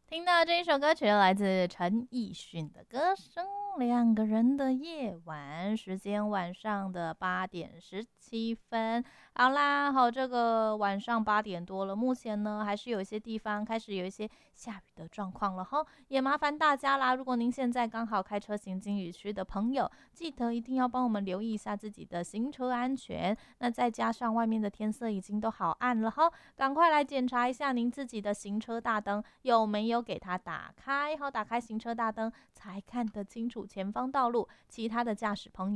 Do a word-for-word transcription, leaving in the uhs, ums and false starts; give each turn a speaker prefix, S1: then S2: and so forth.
S1: 听到这一首歌曲来自陈奕迅的歌声《两个人的夜晚》，时间晚上的八点十七分。好啦，好，这个晚上八点多了，目前呢还是有一些地方开始有一些下雨的状况了哈，也麻烦大家啦。如果您现在刚好开车行经雨区的朋友，记得一定要帮我们留意一下自己的行车安全。那再加上外面的天色已经都好暗了哈，赶快来检查一下您自己的行车大灯有没有给它打开，好，打开行车大灯才看得清楚前方道路。其他的驾驶朋友